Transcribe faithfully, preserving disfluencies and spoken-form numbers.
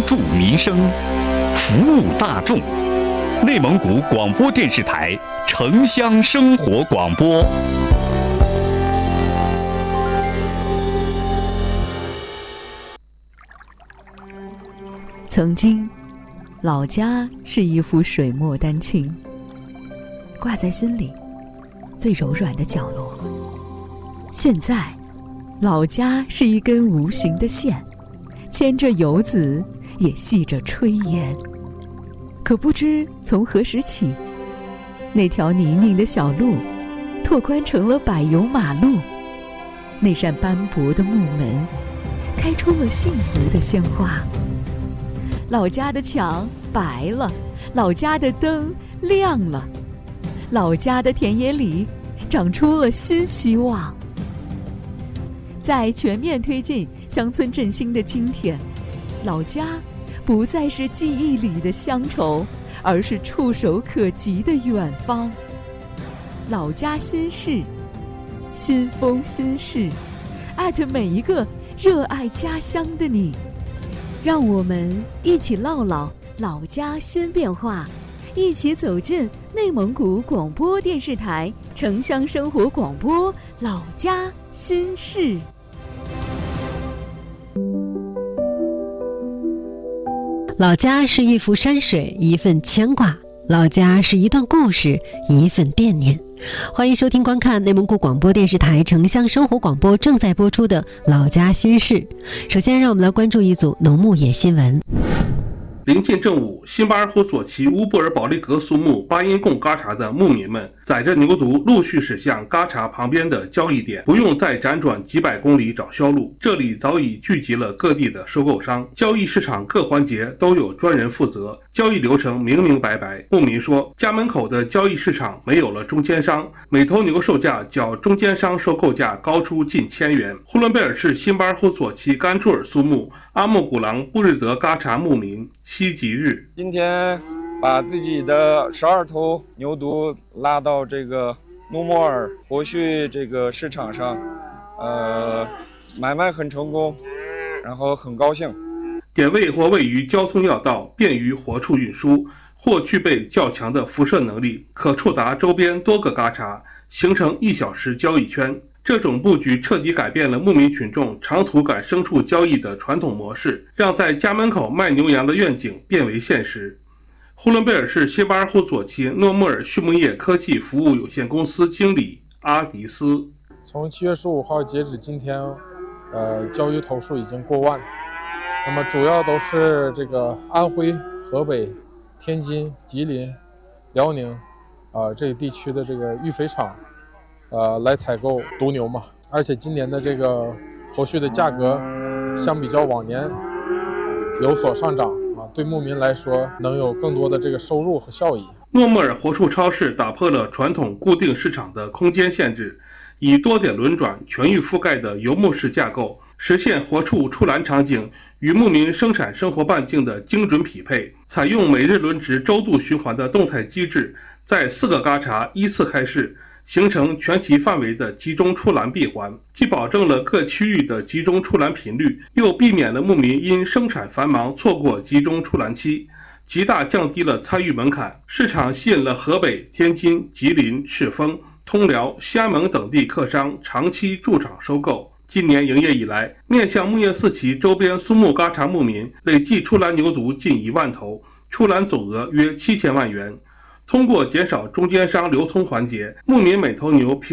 助民生，服务大众。内蒙古广播电视台城乡生活广播。 曾经，老家是一幅水墨丹青，挂在心里最柔软的角落。现在，老家是一根无形的线，牵着游子，也系着炊烟。可不知从何时起，那条泥泞的小路拓宽成了柏油马路，那扇斑驳的木门开出了幸福的鲜花。老家的墙白了，老家的灯亮了，老家的田野里长出了新希望。在全面推进乡村振兴的今天，老家不再是记忆里的乡愁，而是触手可及的远方。老家心事，新风新事，艾特每一个热爱家乡的你。让我们一起唠唠老家新变化，一起走进内蒙古广播电视台城乡生活广播老家心事。 老家是一幅山水，一份牵挂；老家是一段故事，一份惦念。欢迎收听观看内蒙古广播电视台城乡生活广播正在播出的《老家心事》。首先，让我们来关注一组农牧野新闻。 临近正午，新巴尔虎左旗乌布尔保利格苏木巴音贡嘎查的牧民们载着牛犊陆续驶向嘎查旁边的交易点，不用再辗转几百公里找销路。这里早已聚集了各地的收购商，交易市场各环节都有专人负责，交易流程明明白白。牧民说，家门口的交易市场没有了中间商，每头牛售价较中间商收购价高出近千元。呼伦贝尔市新巴尔虎左旗甘珠尔苏木阿木古朗布日德嘎查牧民西吉日， 今天把自己的十二头牛犊拉到这个努莫尔活畜这个市场上，呃，买卖很成功，然后很高兴。 点位或位于交通要道，便于活畜运输，或具备较强的辐射能力，可触达周边多个嘎查，形成一小时交易圈。这种布局彻底改变了牧民群众长途赶牲畜交易的传统模式，让在家门口卖牛羊的愿景变为现实。呼伦贝尔市新巴尔虎左旗诺莫尔畜牧业科技服务有限公司经理阿迪斯， 从七月十五号截止今天，呃，交易头数已经过万。那么主要都是这个安徽、河北、天津、吉林、辽宁啊、呃、这一地区的这个育肥场。呃，来采购犊牛嘛，而且今年的这个活畜的价格，相比较往年有所上涨啊，对牧民来说能有更多的这个收入和效益。 诺莫尔活畜超市打破了传统固定市场的空间限制，以多点轮转、全域覆盖的游牧式架构，实现活畜出栏场景与牧民生产生活半径的精准匹配。采用每日轮值周度循环的动态机制，在四个嘎查依次开市，形成全其范围的集中出栏闭环，既保证了各区域的集中出栏频率，又避免了牧民因生产繁忙错过集中出栏期，极大降低了参与门槛。市场吸引了河北、天津、吉林、赤峰、通辽、西安盟等地客商长期驻场收购。今年营业以来，面向木叶四旗周边苏木嘎查牧民累计出栏牛犊近一万头，出栏总额约七千万元。通过减少中间商流通环节，牧民每头牛平